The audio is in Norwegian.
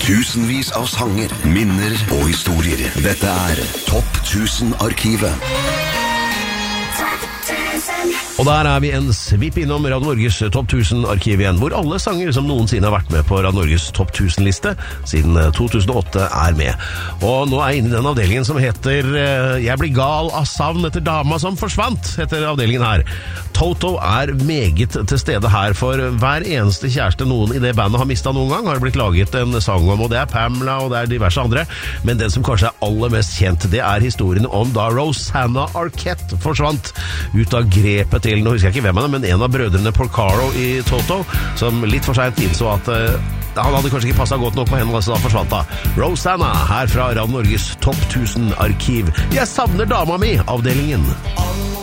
Tusenvis av sanger, minner og historier. Dette Topp 1000-arkivet. Og der vi en svipp innom Radio Norges Topp 1000-arkiv igjen, hvor alle sanger som noensinne har vært med på Radio Norges Topp 1000-liste siden 2008 med. Og nå jeg inne i den avdelingen som heter Jeg blir gal av savn etter dama som forsvant, heter avdelingen her. Toto meget til stede her, for hver eneste kjæreste noen i det bandet har mistet noen gang, har blitt laget en sang om, og det Pamela, og det diverse andre. Men den som kanskje aller mest kjent, det historien om da Rosanna Arquette forsvant ut av grepet til, nå husker jeg ikke hvem han men en av brødrene Porcaro i Toto, som litt for sent innså at han hadde kanskje ikke passet godt nok på henne, så da forsvant da. Rosanna, her fra Radio Norges Topp 1000-arkiv. Jeg savner dama mi, avdelingen.